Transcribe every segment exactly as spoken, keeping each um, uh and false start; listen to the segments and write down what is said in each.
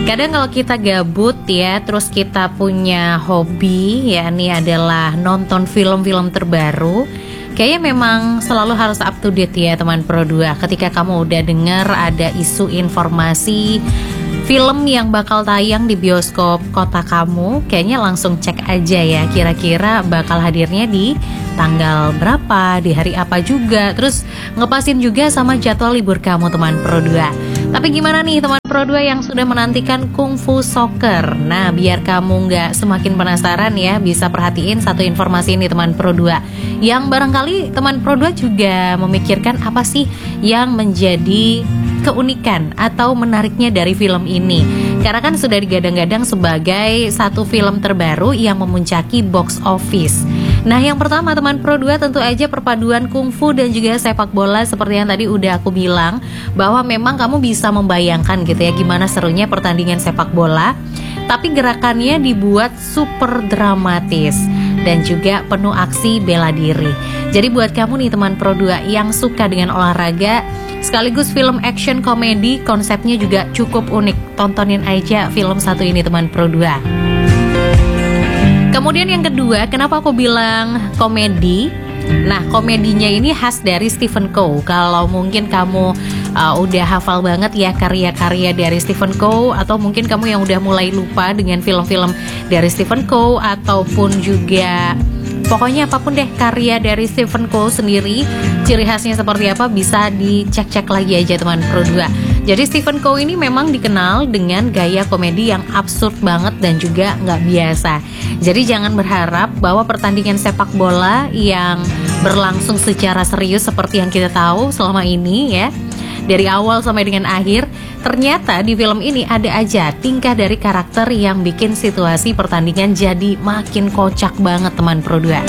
Kadang kalau kita gabut ya, terus kita punya hobi, ya ini adalah nonton film-film terbaru. Kayaknya memang selalu harus up to date ya teman Pro dua. Ketika kamu udah denger ada isu informasi film yang bakal tayang di bioskop kota kamu, kayaknya langsung cek aja ya kira-kira bakal hadirnya di tanggal berapa, di hari apa juga. Terus ngepasin juga sama jadwal libur kamu teman Pro dua. Tapi gimana nih teman Pro dua yang sudah menantikan Kung Fu Soccer? Nah, biar kamu nggak semakin penasaran ya, bisa perhatiin satu informasi ini teman Pro dua. Yang barangkali teman Pro dua juga memikirkan apa sih yang menjadi keunikan atau menariknya dari film ini. Karena kan sudah digadang-gadang sebagai satu film terbaru yang memuncaki box office. Nah, yang pertama teman Pro dua tentu aja perpaduan kungfu dan juga sepak bola seperti yang tadi udah aku bilang, bahwa memang kamu bisa membayangkan gitu ya gimana serunya pertandingan sepak bola, tapi gerakannya dibuat super dramatis dan juga penuh aksi bela diri. Jadi buat kamu nih teman Pro dua yang suka dengan olahraga sekaligus film action komedi, konsepnya juga cukup unik. Tontonin aja film satu ini teman Pro dua. Kemudian yang kedua, kenapa aku bilang komedi? Nah, komedinya ini khas dari Stephen Chow. Kalau mungkin kamu uh, udah hafal banget ya karya-karya dari Stephen Chow, atau mungkin kamu yang udah mulai lupa dengan film-film dari Stephen Chow, ataupun juga pokoknya apapun deh karya dari Stephen Chow sendiri, ciri khasnya seperti apa bisa dicek-cek lagi aja teman Pro dua. Jadi Stephen Chow ini memang dikenal dengan gaya komedi yang absurd banget dan juga nggak biasa. Jadi jangan berharap bahwa pertandingan sepak bola yang berlangsung secara serius seperti yang kita tahu selama ini ya, dari awal sampai dengan akhir, ternyata di film ini ada aja tingkah dari karakter yang bikin situasi pertandingan jadi makin kocak banget teman Pro dua.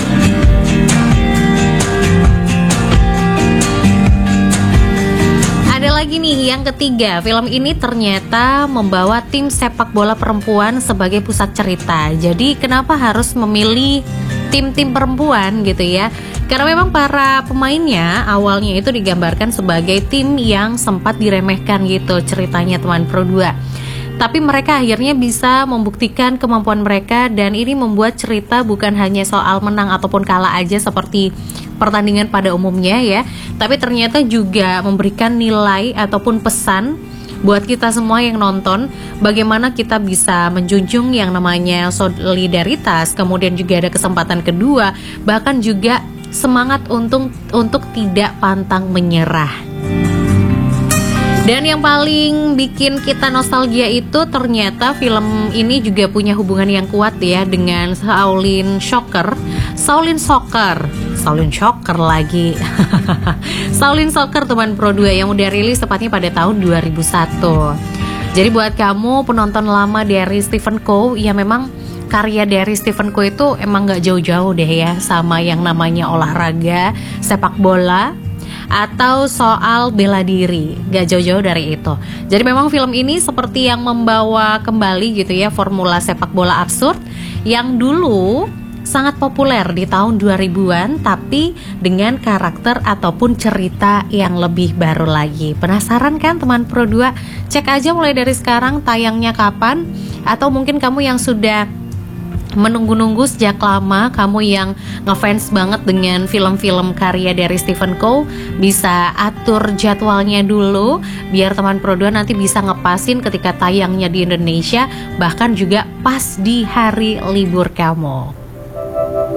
Ada lagi nih yang ketiga, film ini ternyata membawa tim sepak bola perempuan sebagai pusat cerita. Jadi kenapa harus memilih tim-tim perempuan gitu ya? Karena memang para pemainnya awalnya itu digambarkan sebagai tim yang sempat diremehkan gitu ceritanya teman Pro dua. Tapi mereka akhirnya bisa membuktikan kemampuan mereka, dan ini membuat cerita bukan hanya soal menang ataupun kalah aja seperti pertandingan pada umumnya ya, tapi ternyata juga memberikan nilai ataupun pesan buat kita semua yang nonton, bagaimana kita bisa menjunjung yang namanya solidaritas, kemudian juga ada kesempatan kedua, bahkan juga semangat untuk untuk tidak pantang menyerah. Dan yang paling bikin kita nostalgia itu ternyata film ini juga punya hubungan yang kuat ya dengan Shaolin Soccer. Shaolin Soccer Shaolin Soccer lagi Shaolin Soccer teman Pro dua yang udah rilis tepatnya pada tahun dua ribu satu. Jadi buat kamu penonton lama dari Stephen Chow, ya memang karya dari Stephen Chow itu emang gak jauh-jauh deh ya sama yang namanya olahraga, sepak bola, atau soal bela diri, gak jauh-jauh dari itu. Jadi memang film ini seperti yang membawa kembali gitu ya formula sepak bola absurd yang dulu sangat populer di tahun dua ribuan, tapi dengan karakter ataupun cerita yang lebih baru lagi. Penasaran kan teman Pro dua? Cek aja mulai dari sekarang tayangnya kapan, atau mungkin kamu yang sudah menunggu-nunggu sejak lama, kamu yang ngefans banget dengan film-film karya dari Stephen Chow, bisa atur jadwalnya dulu biar teman Pro dua nanti bisa ngepasin ketika tayangnya di Indonesia, bahkan juga pas di hari libur kamu.